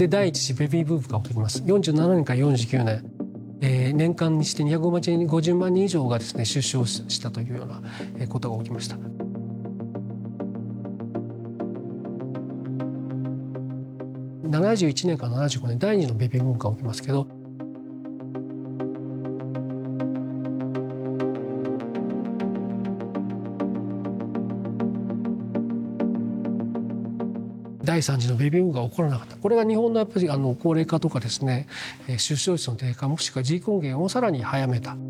で第一次ベビーブームが起きます。47年から49年、年間にして250万人以上がですね出生したというようなことが起きました。71年から75年第2次のベビーブームが起きますけど、第3次のベビーブームが起こらなかった。これが日本のやっぱり高齢化とかですね、出生率の低下もしくは人口減をさらに早めた。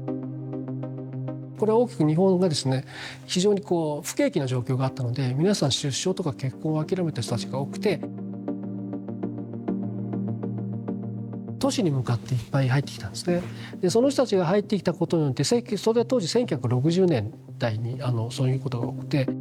これは大きく日本がですね非常に不景気な状況があったので、皆さん出生とか結婚を諦めた人たちが多くて、都市に向かっていっぱい入ってきたんですね。でその人たちが入ってきたことによって、それは当時1960年代にそういうことが多くて、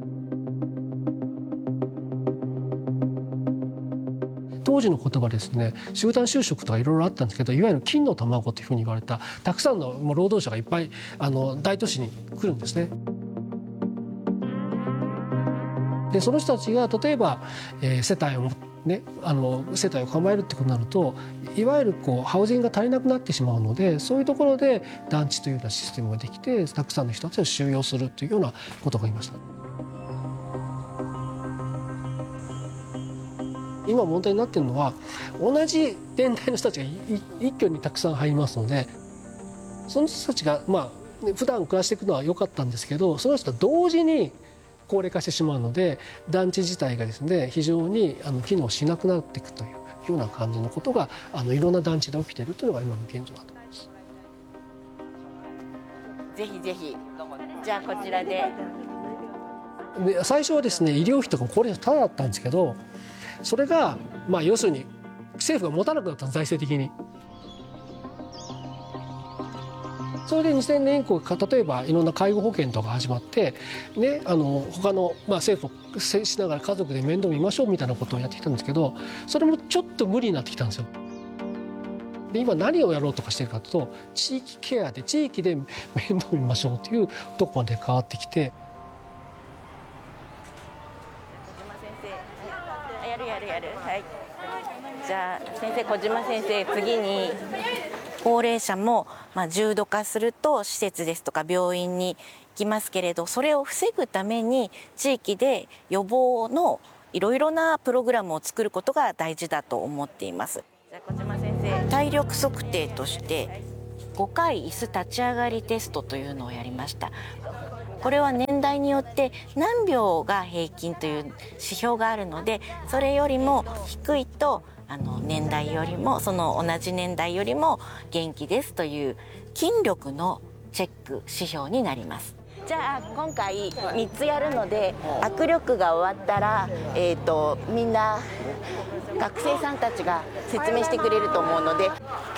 当時の言葉ですね、集団就職とかいろいろあったんですけど、いわゆる金の卵というふうに言われたたくさんの労働者がいっぱい大都市に来るんですね。でその人たちが例えば、世帯を構えるってことになると、いわゆるハウジングが足りなくなってしまうので、そういうところで団地というようなシステムができて、たくさんの人たちを収容するというようなことがありました。今問題になっているのは、同じ年代の人たちが一挙にたくさん入りますので、その人たちが普段暮らしていくのは良かったんですけど、その人と同時に高齢化してしまうので、団地自体がですね非常に機能しなくなっていくというような感じのことがいろんな団地で起きているというのが今の現状だと思います。 ぜひぜひ、じゃあこちらで。 最初はですね医療費とか高齢者タダだったんですけど、それが要するに政府が持たなくなった財政的に。それで2000年以降、例えばいろんな介護保険とか始まって、ね、他の政府をしながら家族で面倒見ましょうみたいなことをやってきたんですけど、それもちょっと無理になってきたんですよ。で今何をやろうとかしてるかというと、地域ケアで地域で面倒見ましょうというところまで変わってきて。 はい、じゃあ先生、小島先生、次に高齢者も重度化すると施設ですとか病院に行きますけれど、それを防ぐために地域で予防のいろいろなプログラムを作ることが大事だと思っています。じゃあ小島先生、体力測定として5回椅子立ち上がりテストというのをやりました。これは年代によって何秒が平均という指標があるので、それよりも低いと年代よりも同じ年代よりも元気ですという筋力のチェック指標になります。じゃあ今回3つやるので、握力が終わったら、みんな学生さんたちが説明してくれると思うので、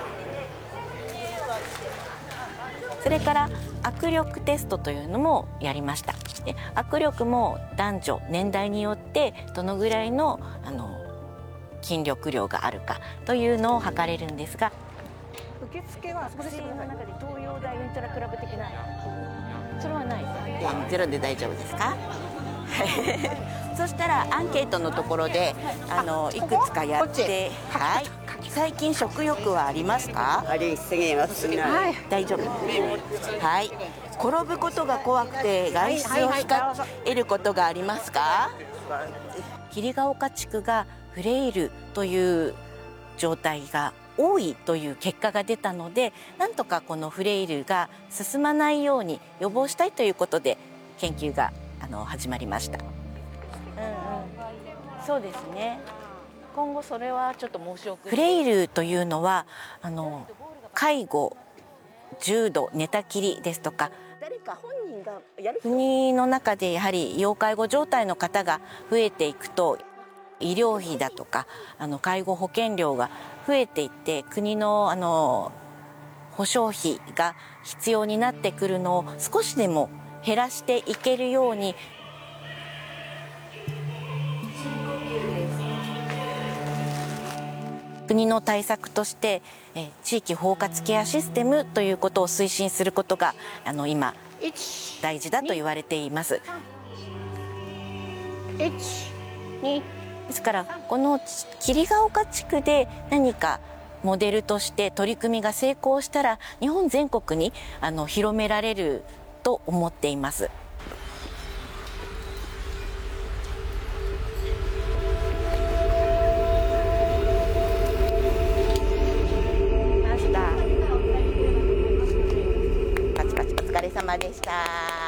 それから握力テストというのもやりました。で握力も男女年代によってどのぐらいの筋力量があるかというのを測れるんですが、受付は学生の中で東洋大ウントラクラブ的なそれはないゼロで大丈夫ですか？そしたらアンケートのところでいくつかやって、はい、最近食欲はありますか？ ありすぎますね。 はい、大丈夫。はい。転ぶことが怖くて外出を控えることがありますか？霧ヶ丘地区がフレイルという状態が多いという結果が出たので、なんとかこのフレイルが進まないように予防したいということで研究が始まりました。そうですね。今後それはちょっと申し遅れ。フレイルというのは介護、重度寝たきりですとか、国の中でやはり要介護状態の方が増えていくと、医療費だとか介護保険料が増えていって、国の保証費が必要になってくるのを少しでも減らしていけるように、国の対策として地域包括ケアシステムということを推進することが今大事だと言われています。 ですからこの桐ヶ丘地区で何かモデルとして取り組みが成功したら日本全国に広められると思っています。パチパチお疲れ様でした。